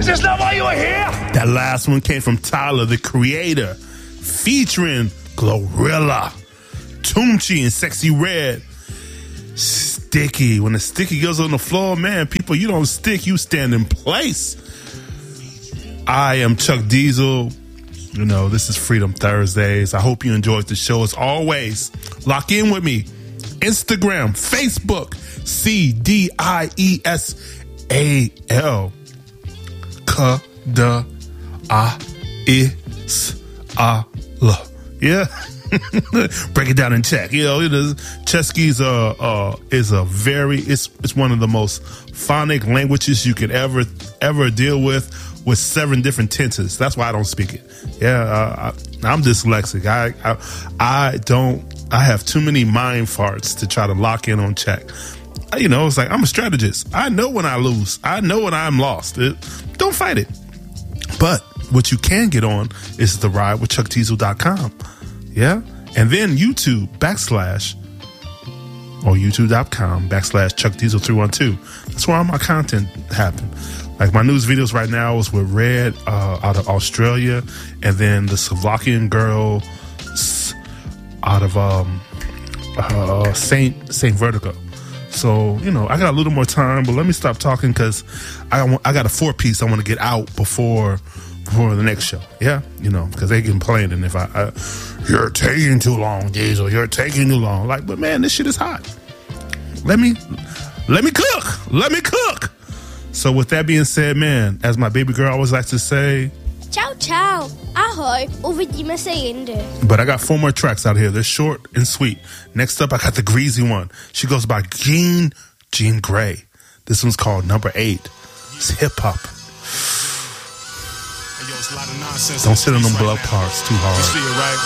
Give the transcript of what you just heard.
just not why you were here. That last one came from Tyler, the Creator, featuring Glorilla, Tunchi, and Sexy Red. Sticky. When the sticky goes on the floor, man, people, you don't stick, you stand in place. I am Chuck Diesel. You know, this is Freedom Thursdays. I hope you enjoyed the show. As always, lock in with me. Instagram, Facebook, CDIESAL. K-D-I-S-A-L. Yeah. Break it down in Czech. You know, Czechski is a very, it's one of the most phonic languages you could ever deal with 7 different tenses. That's why I don't speak it. Yeah, I'm dyslexic. I have too many mind farts to try to lock in on Czech. You know, it's like I'm a strategist. I know when I lose. I know when I'm lost. Don't fight it. But what you can get on is the ride with ChuckDiesel.com. Yeah. And then YouTube / or YouTube.com / ChuckDiesel312. That's where all my content happen. Like my news videos right now is with Red out of Australia, and then the Slovakian girl out of Saint Vertigo. So, you know, I got a little more time, but let me stop talking because I got a 4-piece I want to get out before the next show. Yeah, you know, because they complaining if I you're taking too long, Diesel. You're taking too long. Like, but man, this shit is hot. Let me cook. Let me cook. So with that being said, man, as my baby girl always likes to say, ciao, ciao. Ahoj, uvidíme se jinde. But I got 4 more tracks out here. They're short and sweet. Next up, I got the greasy one. She goes by Jean Grey. This one's called Number 8. It's hip-hop. Don't sit on them blood parts too hard. You see it, right?